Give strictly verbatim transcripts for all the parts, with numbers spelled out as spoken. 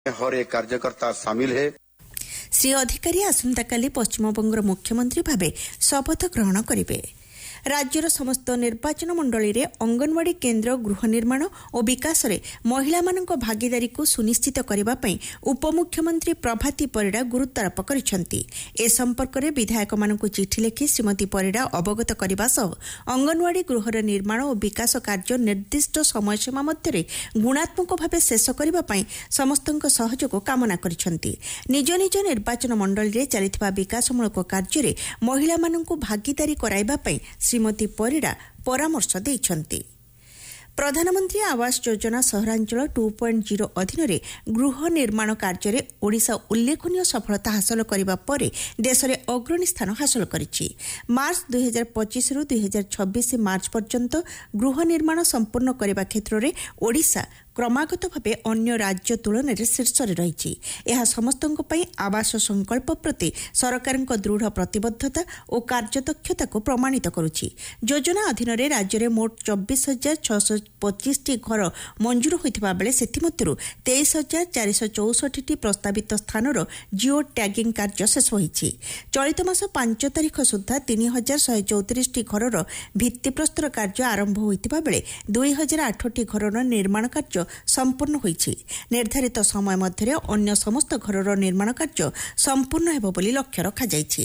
हर एक कार्यकर्ता शामिल है। श्री अधिकारी आसंताकाली पश्चिमबंगर मुख्यमंत्री भावे शपथ ग्रहण करेंगे। राज्यर समस्त निर्वाचन मंडली रे अंगनवाड़ी केन्द्र गृह निर्माण और विकास रे महिला मानक भागीदारी को सुनिश्चित करने पई उपमुख्यमंत्री प्रभाती परिड़ा गुरुत्वारोप करिसेंती। ए संपर्क में विधायक मानक चिठी लिखि श्रीमती परिड़ा अवगत करने सह अंगनवाड़ी गृहर निर्माण और विकास कार्य निर्दिष्ट समयसीमा मध्य गुणात्मक भाव शेष करने पई समस्तक सहयोग कामना करिसेंती। निज निज निर्वाचन मंडली रे चलिथिबा विकासमूलक कार्य रे महिला मानक भागीदारी कराइबा पई श्रीमती परिड़ा परामर्श देइछन्ति। प्रधानमंत्री Awas Yojana सहरांचल two point zero अधीन गृह निर्माण कार्य में ओडिशा उल्लेखनीय सफलता हासिल करने पर देश में अग्रणी स्थान हासिल करिछि। मार्च दुई हजार पच्चीस रु दुई हजार छब्बीस मार्च पर्यंत गृह निर्माण संपूर्ण करने क्षेत्र में ओडिशा क्रमागत भावे अन्य राज्य तुलन में शीर्ष रही। यह समस्तों पई आवास संकल्प प्रति सरकार दृढ़ प्रतिबद्धता और कार्यदक्षता को प्रमाणित करुछि। योजना अधीन राज्य में मोट चौबीस हजार छःश पच्चीस टी घर मंजूर होता बेले से तेईस हजार चार सौ चौसठ टी प्रस्तावित स्थानर जिओ टैगिंग कार्य शेष होइछि। चलित मास पांच तारीख सुधा तीन हजार शहे चौतीस टी घर भित्तिप्रस्तर कार्य आरंभ होता बेले दुई हजार आठ टी घर निर्माण कार्य संपूर्ण होइछि। निर्धारित समय मध्य अन्य समस्त घरर निर्माण कार्य संपूर्ण हेबो बोली लक्ष्य रखा जाइछि।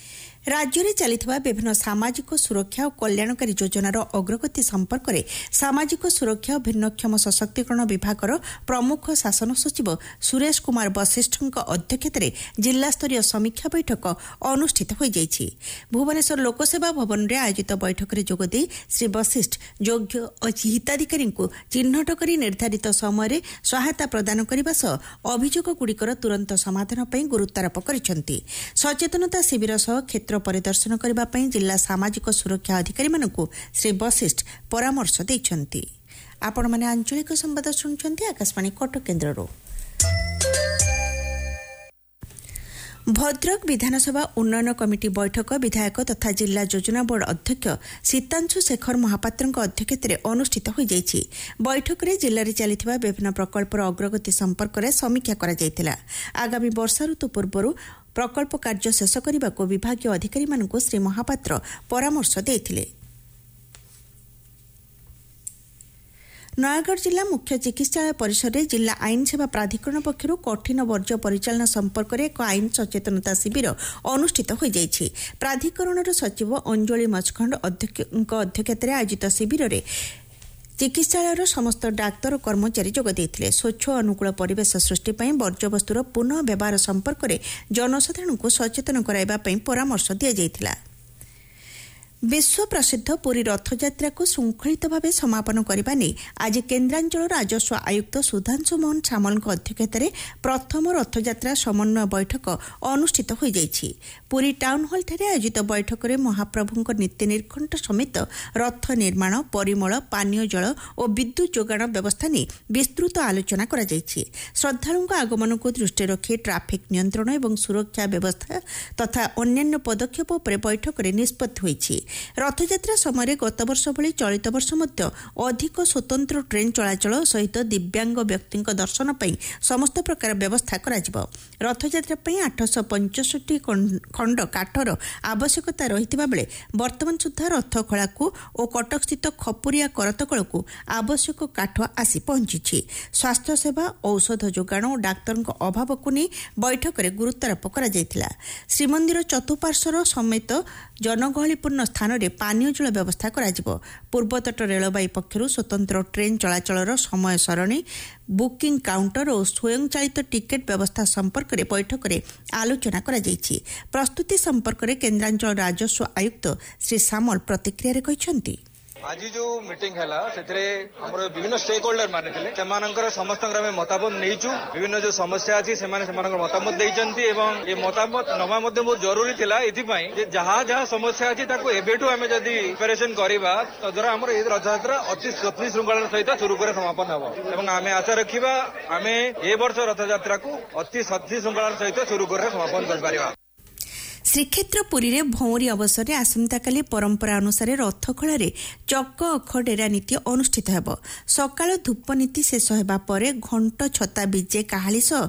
राज्य में चलिथिबा विभिन्न सामाजिक सुरक्षा और कल्याणकारी योजनार अग्रगति संपर्क में सामाजिक सुरक्षा और भिन्नक्षम सशक्तिकरण विभागर प्रमुख शासन सचिव सुरेश कुमार वशिष्ठ अध्यक्षतार जिलास्तरीय समीक्षा बैठक अनुष्ठित हो जाइछि। भुवनेश्वर लोकसेवा भवन में आयोजित बैठक में जोगदे श्री वशिष्ठ योग्य हिताधिकारी चिन्हट कर निर्धारित समय सहायता प्रदान करने सह अभियोगगुड़िकर तुरंत समाधान पर गुरुत्वारोप करिसेंती। सचेतनता शिविर सह क्षेत्र परिदर्शन करने जिला सामाजिक सुरक्षा अधिकारी मानकु श्री वशिष्ठ परामर्श देइछन्ति। आपण माने आंचलिक संवाद सुनछन्ति आकाशवाणी कटक केन्द्ररो। भद्रक विधानसभा उन्नयन कमिटी बैठक विधायक तथा जिला योजना बोर्ड अध्यक्ष सीतांशु शेखर महापात्र अध्यक्षतार अनुष्ठित हो जाइछि। बैठक में जिले में चलिथिबा विभिन्न प्रकल्पर अग्रगति संपर्क में समीक्षा करा जायतिला। आगामी वर्षा ऋतु पूर्व प्रकल्प कार्य शेष करने को विभागीय अधिकारी मानक श्री महापात्र परामर्श देथिले। नयागढ़ जिला मुख्य चिकित्सालय परिसर में जिला आईन सेवा प्राधिकरण पक्षर कठिन वर्ज्य परिचालना संपर्क में एक आईन सचेतनता शिविर अनुष्ठित हो जाइछि। प्राधिकरणर सचिव अंजलि मचखंड अध्यक्षतार आयोजित शिविर में चिकित्सालयर समस्त डाक्तर कर्मचारी जोग देथिले। स्वच्छ अनुकूल परिवेश सृष्टि पई वर्ज्यवस्तुर पुनः व्यवहार संपर्क में जनसाधारण को सचेतन कराइबा पई परामर्श दिया जायतिला। विश्व प्रसिद्ध पुरी रथयात्रा को श्रृंखलित भाव समापन करने नहीं आज केन्द्रांचल राजस्व आयुक्त सुधांशु मोहन सामल अध्यक्षतार प्रथम रथयात्रा समन्वय बैठक अनुष्ठित हो जाइछि। पुरी टाउन हॉल ठारे आयोजित बैठक में महाप्रभु नीति निर्घंट समेत रथ निर्माण परिमल पानीय जल और विद्युत जोगाण व्यवस्था नहीं विस्तृत आलोचना करा जाइछि। श्रद्धालुओं आगमन को दृष्टि रखी ट्राफिक नियंत्रण और सुरक्षा व्यवस्था तथा अन्यान्य पदक्षेप पर बैठक में निष्पत्ति होइछि। रथयात्रा समय गत वर्ष भली चलित वर्ष मध्य अधिक स्वतंत्र ट्रेन चलाचल सहित दिव्यांग व्यक्ति दर्शन पर समस्त प्रकार व्यवस्था करा। रथयात्रा आठश पंचष्टि खंड काठर आवश्यकता रही बेले वर्तमान सुधा रथ खला को और कटक स्थित खपुरिया करतकल को आवश्यक काठ आसी पहुंची। स्वास्थ्य सेवा औषध जोगाण और डाक्तर अभाव को नहीं बैठक में गुरुत्वारोप करा जायतिला। श्रीमंदिर चतुपार्श्वर समेत जनगहलीपूर्ण स्थान में पानीय जल व्यवस्था करा। पूर्वतट रेलबाई पक्षर स्वतंत्र ट्रेन चलाचल समय सरणी बुकिंग काउंटर और स्वयं चालित टिकेट व्यवस्था संपर्क में बैठक में आलोचना करा जायछि। प्रस्तुति संपर्क में केन्द्रांचल राजस्व आयुक्त श्री सामल प्रतिक्रिया रे कहिसंती। आज जो मीटिंग है विभिन्न स्टेक होल्डर माने थे समस्त मतामत नहीं विभिन्न जो समस्या अच्छी मतामत देते ये मतामत नवा बहुत जरूरी थिला ये जहाँ जहाँ समस्या अच्छी एबेठू आम जदि प्रिपेरेसन करवा तद्वारा आम रथयात्रा अति सफल श्रृंखला सहित सुरुखुरे समापन हम आम आशा रखा आम ए वर्ष रथयात्रा को अति सफल श्रृंखला सहित सुरुखुरे समापन कर। श्रीक्षेत्र पुरी रे भौरी अवसर में आसंताकाली परंपरा अनुसार रथखला चक अख डेरा नीति अनुष्ठित हेब। सकाळ धूप नीति शेष हेबा परे घंट छता विजे काहाली सह